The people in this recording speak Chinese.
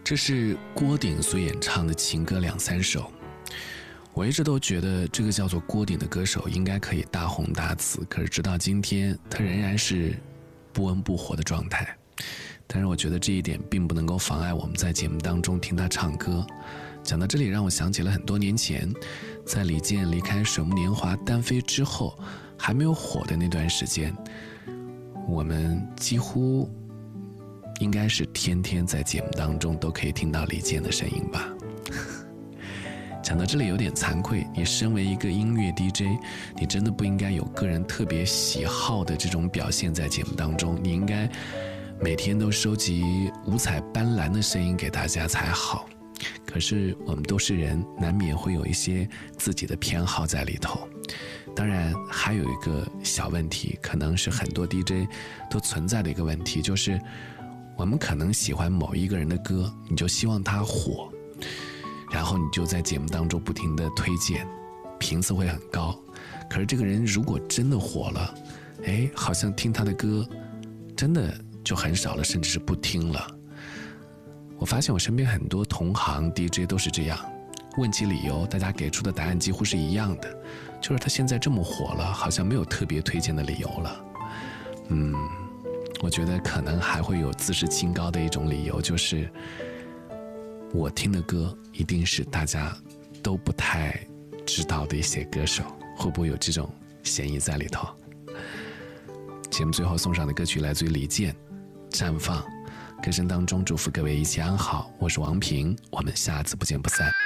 这是郭顶所演唱的情歌2、3首。我一直都觉得这个叫做郭顶的歌手应该可以大红大紫，可是直到今天他仍然是不温不火的状态。但是我觉得这一点并不能够妨碍我们在节目当中听他唱歌。讲到这里，让我想起了很多年前在李健离开水木年华单飞之后还没有火的那段时间，我们几乎应该是天天在节目当中都可以听到李健的声音吧。讲到这里有点惭愧，你身为一个音乐 DJ， 你真的不应该有个人特别喜好的这种表现在节目当中，你应该每天都收集五彩斑斓的声音给大家才好。可是我们都是人，难免会有一些自己的偏好在里头。当然还有一个小问题，可能是很多 DJ 都存在的一个问题，就是我们可能喜欢某一个人的歌，你就希望他火，然后你就在节目当中不停地推荐，频次会很高。可是这个人如果真的火了，好像听他的歌真的就很少了，甚至是不听了。我发现我身边很多同行 DJ 都是这样，问起理由，大家给出的答案几乎是一样的，就是他现在这么火了，好像没有特别推荐的理由了。我觉得可能还会有自视清高的一种理由，就是我听的歌一定是大家都不太知道的一些歌手，会不会有这种嫌疑在里头？节目最后送上的歌曲来自于李健，绽放。歌声当中祝福各位一切安好，我是王平，我们下次不见不散。